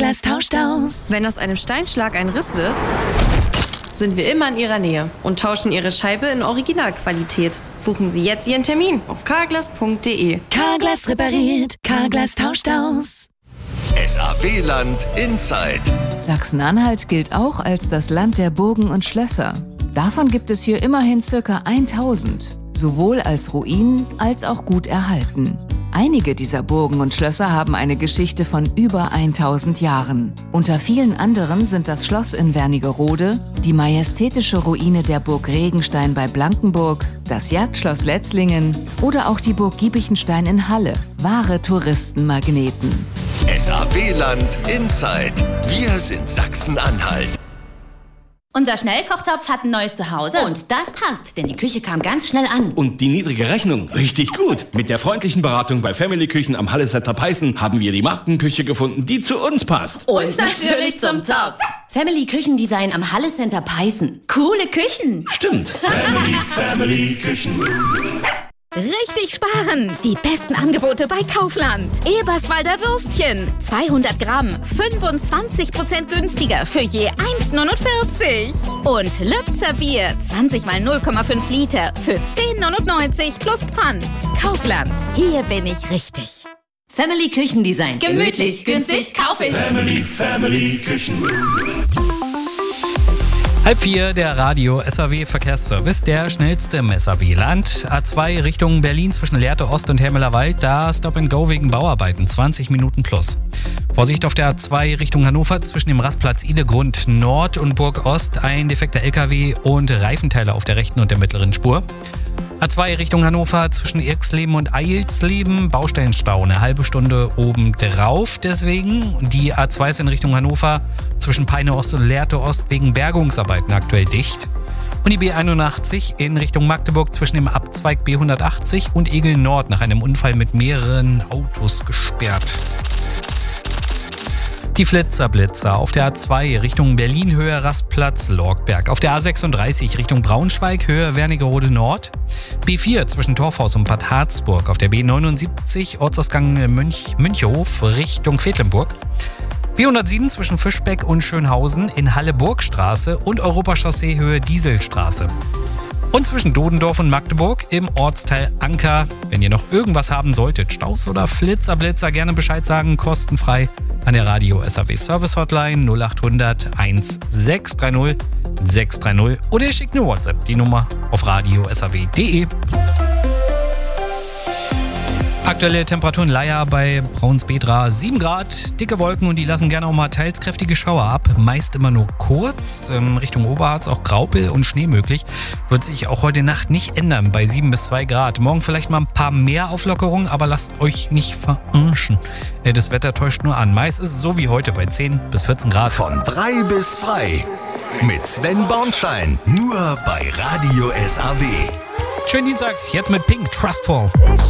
Carglass tauscht aus. Wenn aus einem Steinschlag ein Riss wird, sind wir immer in Ihrer Nähe und tauschen Ihre Scheibe in Originalqualität. Buchen Sie jetzt Ihren Termin auf carglass.de. Carglass repariert, Carglass tauscht aus. SAW-Land Inside. Sachsen-Anhalt gilt auch als das Land der Burgen und Schlösser. Davon gibt es hier immerhin ca. 1000, sowohl als Ruinen als auch gut erhalten. Einige dieser Burgen und Schlösser haben eine Geschichte von über 1000 Jahren. Unter vielen anderen sind das Schloss in Wernigerode, die majestätische Ruine der Burg Regenstein bei Blankenburg, das Jagdschloss Letzlingen oder auch die Burg Giebichenstein in Halle. Wahre Touristenmagneten. SAW-Land Inside. Wir sind Sachsen-Anhalt. Unser Schnellkochtopf hat ein neues Zuhause. Und das passt, denn die Küche kam ganz schnell an. Und die niedrige Rechnung, richtig gut. Mit der freundlichen Beratung bei Family Küchen am Halle Center Peißen haben wir die Markenküche gefunden, die zu uns passt. Und natürlich zum Topf. Family Küchendesign am Halle Center Peißen. Coole Küchen. Stimmt. Family Küchen. Richtig sparen! Die besten Angebote bei Kaufland. Eberswalder Würstchen. 200 Gramm, 25% günstiger für je 1,49. Und Lübzer Bier, 20 mal 0,5 Liter für 10,99 plus Pfand. Kaufland, hier bin ich richtig. Family Küchendesign. Gemütlich, günstig, kauf ich. Family Küchen. 3:30, der Radio SAW Verkehrsservice, der schnellste im SAW-Land. A2 Richtung Berlin zwischen Lehrte Ost und Hermelerwald, da Stop and Go wegen Bauarbeiten, 20 Minuten plus. Vorsicht auf der A2 Richtung Hannover zwischen dem Rastplatz Idegrund Nord und Burg Ost, ein defekter LKW und Reifenteile auf der rechten und der mittleren Spur. A2 Richtung Hannover zwischen Irxleben und Eilsleben, Baustellenstau, eine halbe Stunde obendrauf. Deswegen die A2 ist in Richtung Hannover zwischen Peine Ost und Lehrte Ost wegen Bergungsarbeiten aktuell dicht. Und die B81 in Richtung Magdeburg zwischen dem Abzweig B180 und Egel Nord nach einem Unfall mit mehreren Autos gesperrt. Die Flitzer auf der A2 Richtung Berlin Höhe Rastplatz Lorgberg. Auf der A36 Richtung Braunschweig Höhe Wernigerode Nord. B4 zwischen Torfhaus und Bad Harzburg. Auf der B79 Ortsausgang Münchhof Richtung Quedlinburg. B107 zwischen Fischbeck und Schönhausen in Halle-Burgstraße und Europachaussee Höhe Dieselstraße. Und zwischen Dodendorf und Magdeburg im Ortsteil Anker. Wenn ihr noch irgendwas haben solltet, Staus oder Blitzer, gerne Bescheid sagen, kostenfrei an der Radio SAW Service Hotline 0800 1630 630 oder ihr schickt eine WhatsApp, die Nummer auf radio-saw.de. Aktuelle Temperaturen Leier bei Braunsbedra 7 Grad, dicke Wolken und die lassen gerne auch mal teils kräftige Schauer ab. Meist immer nur kurz, Richtung Oberharz auch Graupel und Schnee möglich. Wird sich auch heute Nacht nicht ändern bei 7 bis 2 Grad. Morgen vielleicht mal ein paar mehr Auflockerungen, aber lasst euch nicht verarschen. Das Wetter täuscht nur an. Meist ist es so wie heute bei 10 bis 14 Grad. Von 3 bis frei. Mit Sven Bornstein. Nur bei Radio SAW. Schönen Dienstag, jetzt mit Pink, Trustful.